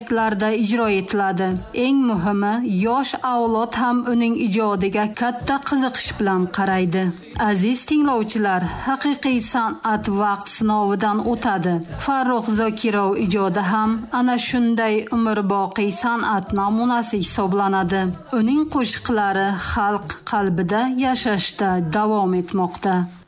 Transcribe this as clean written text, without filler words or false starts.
konsertlarda ijro etiladi. Eng muhimi, yosh avlod ham uning ijodiga katta qiziqish bilan qaraydi. Aziz tinglovchilar, haqiqiy san'at vaqt sinovidan o'tadi. Farruh Zokirov ijodi ham ana shunday umrboqiy san'at namunasi hisoblanadi. Uning qo'shiqlari xalq qalbida yashashda davom etmoqda.